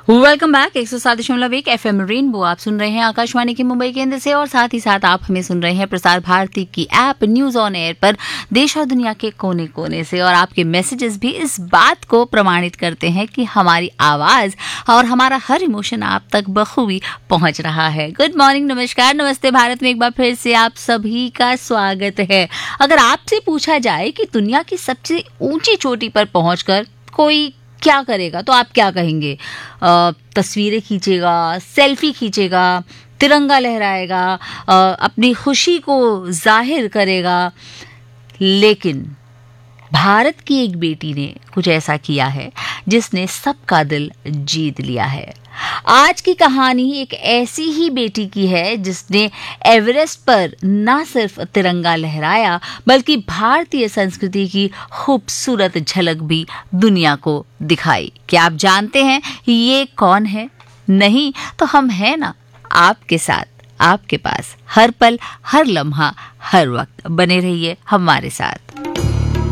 Welcome back 107.1 FM rainbow. आप सुन रहे हैं आकाशवाणी के मुंबई केंद्र से और साथ ही साथ आप हमें सुन रहे हैं प्रसार भारती की ऐप न्यूज ऑन एयर पर देश और दुनिया के कोने कोने से। और आपके मैसेजेस भी इस बात को प्रमाणित करते हैं कि हमारी आवाज और हमारा हर इमोशन आप तक बखूबी पहुंच रहा है। गुड मॉर्निंग, नमस्कार, नमस्ते भारत में एक बार फिर से आप सभी का स्वागत है। अगर आपसे पूछा जाए कि दुनिया की सबसे ऊंची चोटी पर पहुंचकर कोई क्या करेगा तो आप क्या कहेंगे? तस्वीरें खींचेगा, सेल्फी खींचेगा, तिरंगा लहराएगा, अपनी खुशी को जाहिर करेगा। लेकिन भारत की एक बेटी ने कुछ ऐसा किया है जिसने सबका दिल जीत लिया है। आज की कहानी एक ऐसी ही बेटी की है जिसने एवरेस्ट पर न सिर्फ तिरंगा लहराया बल्कि भारतीय संस्कृति की खूबसूरत झलक भी दुनिया को दिखाई। क्या आप जानते हैं ये कौन है? नहीं तो हम हैं ना आपके साथ, आपके पास हर पल, हर लम्हा, हर वक्त। बने रहिए हमारे साथ।